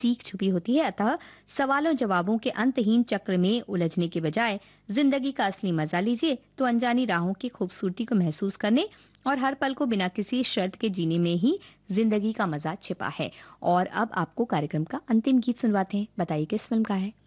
सीख छुपी होती है। अतः सवालों जवाबों के अंतहीन चक्र में उलझने के बजाय जिंदगी का असली मजा लीजिए। तो अनजानी राहों की खूबसूरती को महसूस करने और हर पल को बिना किसी शर्त के जीने में ही जिंदगी का मजा छिपा है। और अब आपको कार्यक्रम का अंतिम गीत सुनवाते हैं। बताइए किस फिल्म का है।